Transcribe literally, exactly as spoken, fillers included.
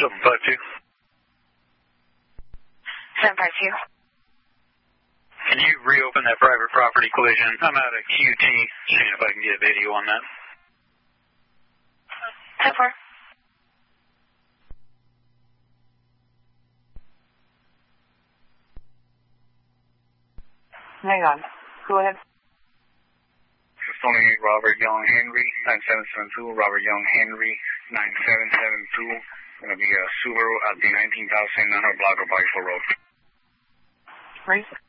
seven five two. seven five two. Can you reopen that private property collision? I'm out of Q T, seeing if I can get video on that. ten four. Hang on. Go ahead. Tony Robert Young Henry, nine seven seven two. Robert Young Henry, nine seven seven two. Going to be a Subaru at the nineteen thousand nine hundred block of Bikeville Road. Right.